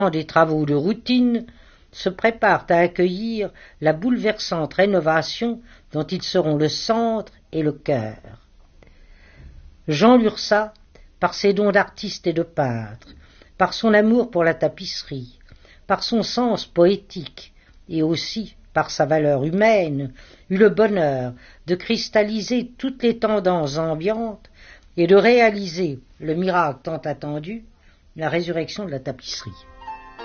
des travaux de routine, se préparent à accueillir la bouleversante rénovation dont ils seront le centre et le cœur. Jean Lurçat, par ses dons d'artiste et de peintre, par son amour pour la tapisserie, par son sens poétique et aussi par sa valeur humaine, eut le bonheur de cristalliser toutes les tendances ambiantes et de réaliser le miracle tant attendu, la résurrection de la tapisserie.